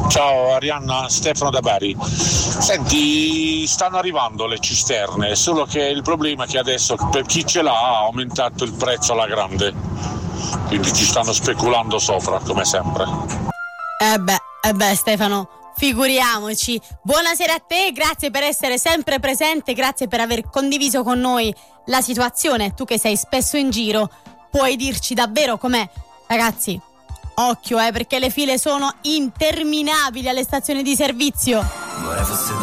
Ciao Arianna, Stefano da Bari. Senti, stanno arrivando le cisterne, solo che il problema è che adesso per chi ce l'ha ha aumentato il prezzo alla grande, quindi ci stanno speculando sopra come sempre. Stefano, figuriamoci. Buonasera a te, grazie per essere sempre presente, grazie per aver condiviso con noi la situazione. Tu che sei spesso in giro, puoi dirci davvero com'è? Ragazzi, occhio perché le file sono interminabili alle stazioni di servizio.